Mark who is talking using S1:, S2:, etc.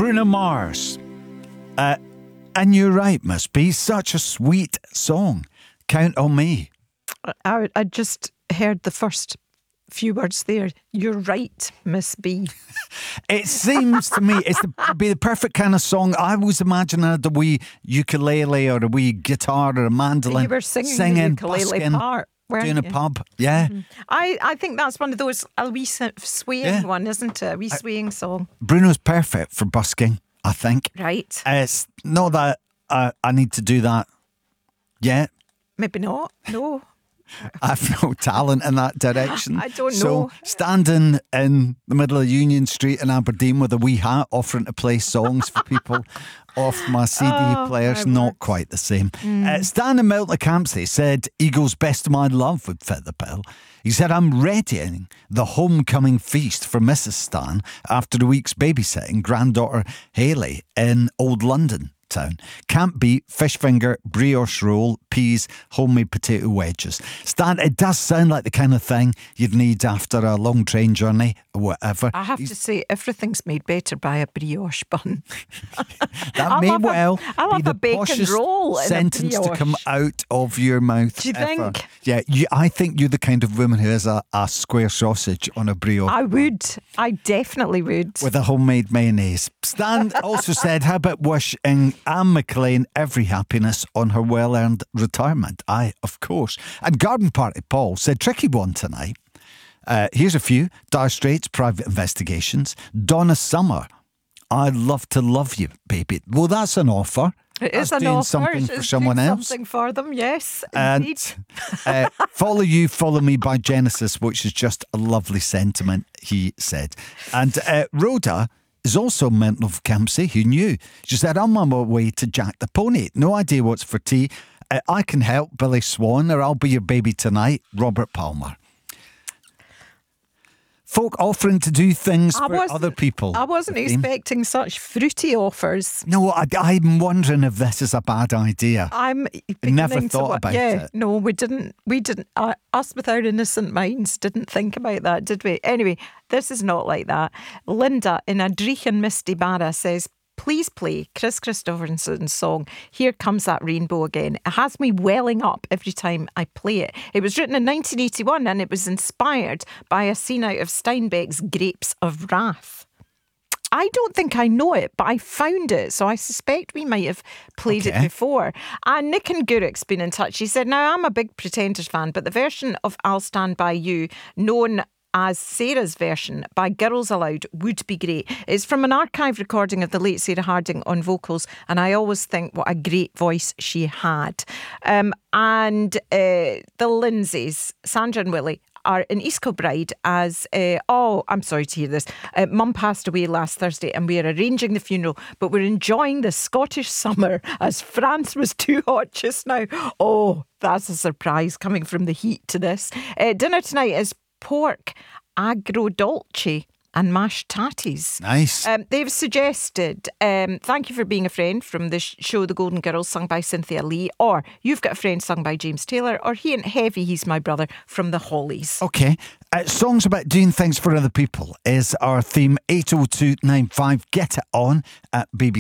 S1: Bruno Mars. And you're right, Miss B. Such a sweet song. Count on me.
S2: I just heard the first few words there. You're right, Miss B.
S1: It seems to me it's be the perfect kind of song. I was imagining a wee ukulele or a wee guitar or a mandolin.
S2: You were singing the ukulele
S1: busking,
S2: part, weren't
S1: doing
S2: you?
S1: a pub. Yeah.
S2: Mm-hmm. I think that's one of those, a wee swaying one, isn't it? A wee swaying song.
S1: Bruno's perfect for busking, I think.
S2: Right.
S1: It's not that I need to do that yet.
S2: Maybe not. No.
S1: I've no talent in that direction.
S2: I don't know.
S1: So standing in the middle of Union Street in Aberdeen with a wee hat offering to play songs for people off my CD player's not quite the same. Stan in Milton Campsie said Eagles' Best of My Love would fit the bill. He said, I'm readying the homecoming feast for Mrs. Stan after the week's babysitting granddaughter Hayley in Old London town. Can't beat fish finger, brioche roll, peas, homemade potato wedges. Stan, it does sound like the kind of thing you'd need after a long train journey or whatever.
S2: I have to say, everything's made better by a brioche bun.
S1: That may well
S2: I'll
S1: be
S2: have
S1: the
S2: a bacon
S1: poshest
S2: roll in a
S1: sentence to
S2: brioche.
S1: come out of your mouth.
S2: Do you
S1: ever.
S2: think?
S1: Yeah, I think you're the kind of woman who has a square sausage on a brioche.
S2: I would. I definitely would.
S1: With a homemade mayonnaise. Stan also said, how about wishing Anne McLean every happiness on her well-earned retirement? Aye, of course. And Garden Party Paul said, tricky one tonight. Here's a few. Dire Straits, Private Investigations. Donna Summer, I'd love to love you, baby. Well, that's an offer.
S2: It is
S1: That's
S2: an
S1: doing
S2: offer.
S1: something for someone else.
S2: Something for them, yes.
S1: And
S2: Indeed.
S1: Follow You, Follow Me by Genesis, which is just a lovely sentiment, he said. And Rhoda is also mental of Campsie, who knew. She said, I'm on my way to Jack the Pony. No idea what's for tea. I Can Help, Billy Swan, or I'll Be Your Baby Tonight, Robert Palmer. Folk offering to do things for other people.
S2: I wasn't expecting such fruity offers.
S1: No, I'm wondering if this is a bad idea.
S2: I'm
S1: never thought about it.
S2: No, we didn't. Us with our innocent minds didn't think about that, did we? Anyway, this is not like that. Linda in Adrich and Misty Barra says, please play Chris Christopherson's song, Here Comes That Rainbow Again. It has me welling up every time I play it. It was written in 1981 and it was inspired by a scene out of Steinbeck's Grapes of Wrath. I don't think I know it, but I found it, so I suspect we might have played it before. And Nick and Guruk's been in touch. He said, now I'm a big Pretenders fan, but the version of I'll Stand By You, known as Sarah's version by Girls Aloud, would be great. It's from an archive recording of the late Sarah Harding on vocals, and I always think what a great voice she had. And the Lindsays, Sandra and Willie, are in East Kilbride as, I'm sorry to hear this, Mum passed away last Thursday and we are arranging the funeral, but we're enjoying the Scottish summer as France was too hot just now. Oh, that's a surprise coming from the heat to this. Dinner tonight is pork agrodolce and mashed tatties.
S1: Nice.
S2: They've suggested, Thank You for Being a Friend from the show The Golden Girls, sung by Cynthia Lee, or You've Got a Friend, sung by James Taylor, or He Ain't Heavy, He's My Brother from the Hollies.
S1: Okay. Songs about doing things for other people is our theme. 80295. Get it on at BBC.